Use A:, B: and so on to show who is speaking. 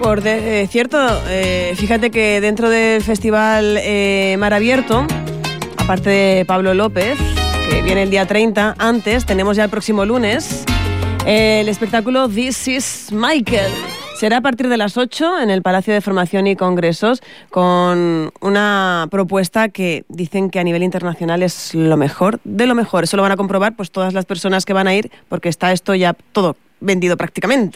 A: Cierto, fíjate que dentro del Festival Mar Abierto, aparte de Pablo López, que viene el día 30, antes tenemos ya el próximo lunes el espectáculo This is Michael. Será a partir de las 8 en el Palacio de Formación y Congresos, con una propuesta que dicen que a nivel internacional es lo mejor de lo mejor. Eso lo van a comprobar pues todas las personas que van a ir, porque está esto ya todo vendido prácticamente.